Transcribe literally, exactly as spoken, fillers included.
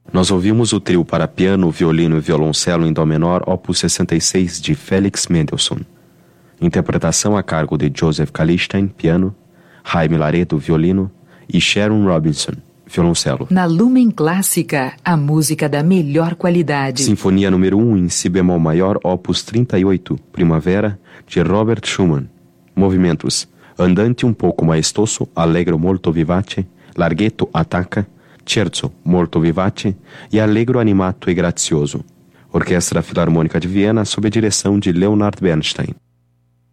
Nós ouvimos o trio para piano, violino e violoncelo em dó menor, opus sessenta e seis, de Felix Mendelssohn. Interpretação a cargo de Joseph Kallistein, piano, Jaime Laredo, violino, e Sharon Robinson, violoncelo. Na Lumen Clássica, a música da melhor qualidade. Sinfonia número um em si bemol maior, opus trinta e oito, Primavera, de Robert Schumann. Movimentos: Andante um pouco maestoso, Allegro molto vivace, Larghetto attacca, Scherzo molto vivace e Allegro animato e grazioso. Orquestra Filarmônica de Viena, sob a direção de Leonard Bernstein.